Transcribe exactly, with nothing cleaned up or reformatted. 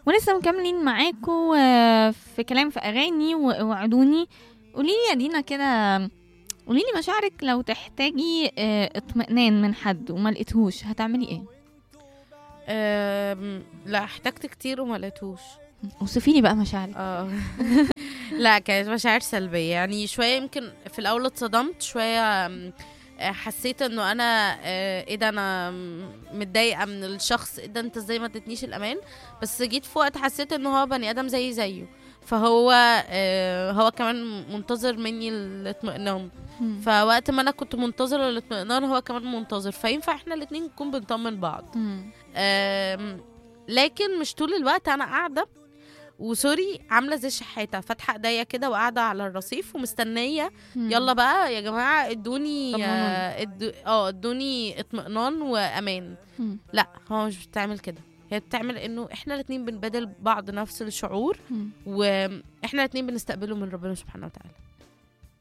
ولسه مكملين معاكم آه، في كلام في اغاني ووعدوني. قولي لي يا دينا كده، قولي لي مشاعرك لو تحتاجي آه، اطمئنان من حد وما لقيتهوش هتعملي ايه؟ أم، لا احتجت كتير وما لقيتهوش. وصفي لي بقى مشاعرك. اه لا كانت مشاعر سلبية، يعني شوية يمكن في الأول اتصدمت شوية. أم، آه، حسيت انه انا آه، ايه ده، انا م- متضايقة من الشخص، ايه ده انت ازاي ما ادتنيش الامان. بس جيت في وقت حسيت انه هو بني ادم زي زيه، فهو آه، هو كمان منتظر مني الاطمئنان. مم. فوقت ما انا كنت منتظرة الاطمئنان هو كمان منتظر، فينفع احنا الاتنين نكون بنطمن بعض. مم. أم، لكن مش طول الوقت انا قاعده وسوري عامله زي الشحاته فاتحه ايديا كده وقاعده على الرصيف ومستنيه. مم. يلا بقى يا جماعه ادوني طمنوني. آه، ادو- اه ادوني اطمئنان وامان. مم. لا هو مش بتعمل كده، هي بتعمل انه احنا الاتنين بنبادل بعض نفس الشعور، مم. واحنا الاتنين بنستقبله من ربنا سبحانه وتعالى.